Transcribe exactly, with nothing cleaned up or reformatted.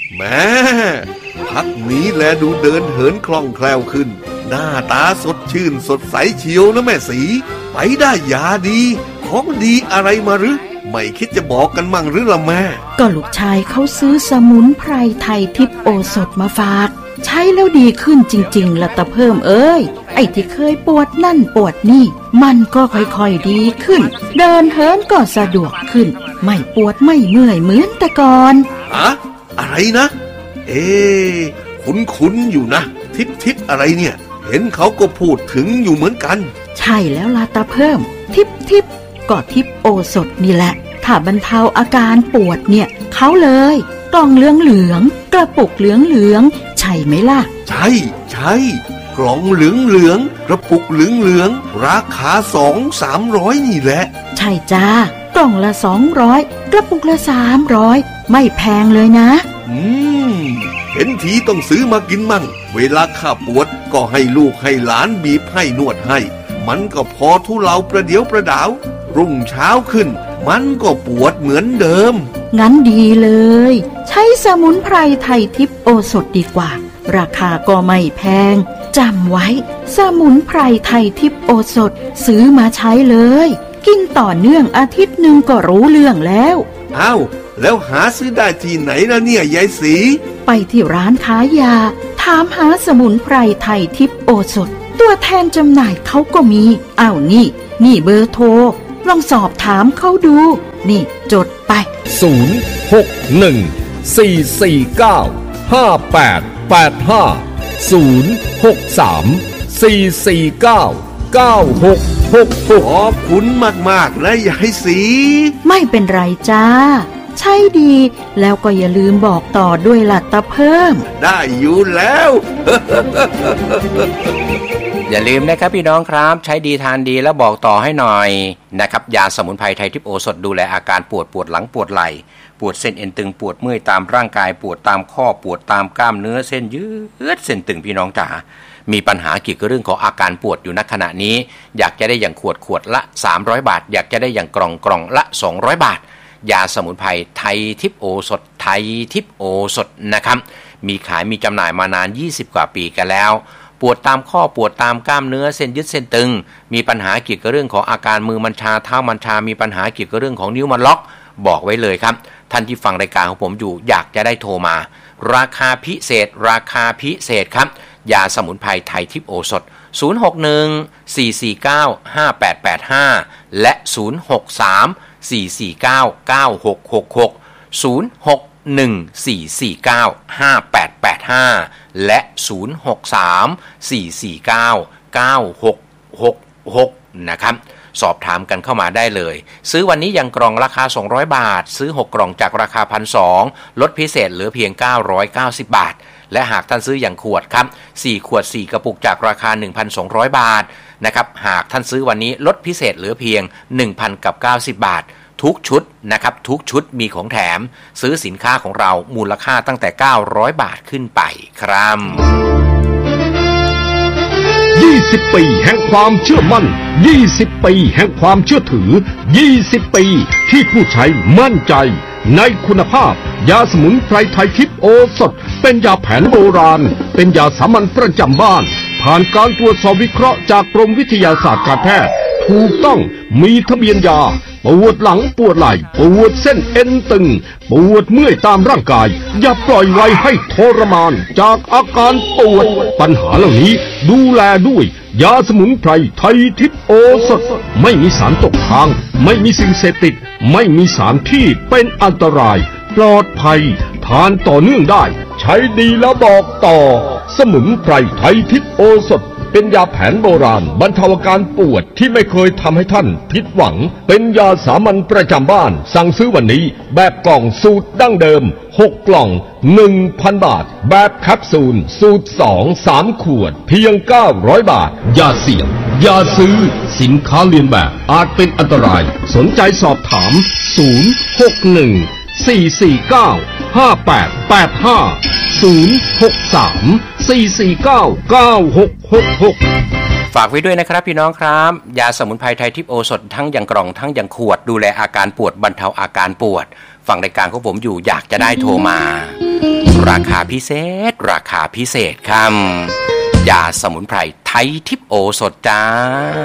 แม่พักนี้แลดูเดินเหินคล่องแคล่วขึ้นหน้าตาสดชื่นสดใสเชียวนะแม่สีไปได้ยาดีของดีอะไรมาหรือไม่คิดจะบอกกันมั่งหรือล่ะแม่ก็ลูกชายเขาซื้อสมุนไพรไทยทิพย์โอสถมาฝากใช้แล้วดีขึ้นจริงๆละตะเพิ่มเอ้ยไอ้ที่เคยปวดนั่นปวดนี่มันก็ค่อยๆดีขึ้นเดินเหินก็สะดวกขึ้นไม่ปวดไม่เมื่อยเหมือนแต่ก่อนอะอะไรนะเอ๊ะคุ้นๆอยู่นะทิพย์ทิพย์อะไรเนี่ยเห็นเขาก็พูดถึงอยู่เหมือนกันใช่แล้วล่ะตะเพิ่มทิพย์ทิพย์ก็ทิพย์โอสถนี่แหละถ้าบรรเทาอาการปวดเนี่ยเขาเลยกล่องเหลืองเหลืองกระปุกเหลืองเหลืองใช่ไหมล่ะใช่ใช่กล่องเหลืองเหลืองกระปุกเหลืองเหลืองราคาสองสามร้อยนี่แหละใช่จ้ากล่องละสองร้อยกระปุกละสามร้อยไม่แพงเลยนะอืมเห็นทีต้องซื้อมากินมั่งเวลาข้าปวดก็ให้ลูกให้หลานบีบให้นวดให้มันก็พอทุเลาประเดี๋ยวประดาวรุ่งเช้าขึ้นมันก็ปวดเหมือนเดิมงั้นดีเลยใช้สมุนไพรไทยทิพย์โอสถดีกว่าราคาก็ไม่แพงจำไว้สมุนไพรไทยทิพย์โอสถซื้อมาใช้เลยกินต่อเนื่องอาทิตย์หนึ่งก็รู้เรื่องแล้วอ้าวแล้วหาซื้อได้ที่ไหนล่ะเนี่ยยายศรีไปที่ร้านขายยาถามหาสมุนไพรไทยทิพย์โอสถตัวแทนจำหน่ายเขาก็มีอ้าวนี่นี่เบอร์โทรลองสอบถามเขาดูนี่จดไปศูนย์ หก หนึ่ง สี่ สี่ เก้า ห้า แปด แปด ห้า ศูนย์ หก สาม สี่ สี่ เก้า เก้า หก หก หกขอบคุณมากๆนะยายศรีไม่เป็นไรจ้าใช่ดีแล้วก็อย่าลืมบอกต่อด้วยล่ะตะเพิ่มได้อยู่แล้วอย่าลืมนะครับพี่น้องครับใช้ดีทานดีแล้วบอกต่อให้หน่อยนะครับยาสมุนไพรไทยทิพย์โอสถดูแลอาการปวดปวดหลังปวดไหล่ปวดเส้นเอ็นตึงปวดเมื่อยตามร่างกายปวดตามข้อปวดตามกล้ามเนื้อเส้นยืดเส้นตึงพี่น้องจ๋ามีปัญหาเกี่ยวกับเรื่องของอาการปวดอยู่ณขณะนี้อยากจะได้อย่างขวดขวดละสามร้อยบาทอยากจะได้อย่างกล่องกล่องละสองร้อยบาทยาสมุนไพรไทยทิพย์โอสถไทยทิพย์โอสถนะครับมีขายมีจำหน่ายมานานยี่สิบกว่าปีกันแล้วปวดตามข้อปวดตามกล้ามเนื้อเส้นยึดเส้นตึงมีปัญหาเกี่ยวกับเรื่องของอาการมือมันชาเท้ามันชามีปัญหาเกี่ยวกับเรื่องของนิ้วมันล็อกบอกไว้เลยครับท่านที่ฟังรายการของผมอยู่อยากจะได้โทรมาราคาพิเศษราคาพิเศษครับยาสมุนไพรไทยทิพย์โอสถศูนย์ หก หนึ่ง สี่ สี่ เก้า ห้า แปด แปด ห้าและศูนย์ หก สาม สี่ สี่ เก้า เก้า หก หก หก ศูนย์ หก หนึ่ง สี่ สี่ เก้า ห้า แปด แปด ห้าและศูนย์ หก สาม สี่ สี่ เก้า เก้า หก หก หกนะครับสอบถามกันเข้ามาได้เลยซื้อวันนี้อย่างกล่องราคาสองร้อยบาทซื้อหกกล่องจากราคา หนึ่งพันสองร้อย ลดพิเศษเหลือเพียงเก้าร้อยเก้าสิบบาทและหากท่านซื้ออย่างขวดครับสี่ขวดสี่กระปุกจากราคา หนึ่งพันสองร้อย บาทนะครับหากท่านซื้อวันนี้ลดพิเศษเหลือเพียง หนึ่งพันเก้าสิบบาททุกชุดนะครับทุกชุดมีของแถมซื้อสินค้าของเรามูลค่าตั้งแต่เก้าร้อยบาทขึ้นไปครับยี่สิบปีแห่งความเชื่อมั่นยี่สิบปีแห่งความเชื่อถือยี่สิบปีที่ผู้ใช้มั่นใจในคุณภาพยาสมุนไพรไทยทิพย์โอสถเป็นยาแผนโบราณเป็นยาสามัญประจำบ้านผ่านการตรวจสอบวิเคราะห์จากกรมวิทยาศาสตร์การแพทย์ถูกต้องมีทะเบียนยาปวดหลังปวดไหล่ปวดเส้นเอ็นตึงปวดเมื่อยตามร่างกายอย่าปล่อยไว้ให้ทรมานจากอาการปวดปัญหาเหล่านี้ดูแลด้วยยาสมุนไพรไทยทิพย์โอสถไม่มีสารตกค้างไม่มีสิ่งเสพติดไม่มีสารที่เป็นอันตรายปลอดภัยทานต่อเนื่องได้ใช้ดีแล้วบอกต่อสมุนไพรไทยทิพย์โอสถเป็นยาแผนโบราณบรรเทาอาการปวดที่ไม่เคยทำให้ท่านผิดหวังเป็นยาสามัญประจำบ้านสั่งซื้อวันนี้แบบกล่องสูตรดั้งเดิมหกกล่อง หนึ่งพัน บาทแบบแคปซูลสูตรสอง สามขวดเพียงเก้าร้อยบาทอย่าเสี่ยงอย่าซื้อสินค้าเลียนแบบอาจเป็นอันตรายสนใจสอบถามศูนย์ หก หนึ่ง สี่ สี่ เก้า ห้า แปด แปด ห้า ศูนย์ หก สาม สี่ สี่ เก้า เก้า หก หก หกฝากไว้ด้วยนะครับพี่น้องครับยาสมุนไพรไทยทิพย์โอสถทั้งอย่างกล่องทั้งอย่างขวดดูแลอาการปวดบรรเทาอาการปวดฟังรายการของผมอยู่อยากจะได้โทรมาราคาพิเศษราคาพิเศษครับยาสมุนไพรไทยทิพย์โอสถจ้า